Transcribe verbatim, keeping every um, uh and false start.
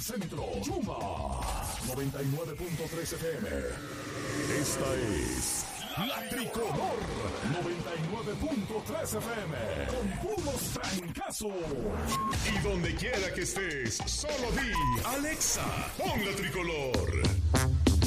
Centro, Yuma, noventa y nueve punto tres F M. Esta es La Tricolor, noventa y nueve punto tres F M, con puros francazos. Y donde quiera que estés, solo di, Alexa, pon La Tricolor.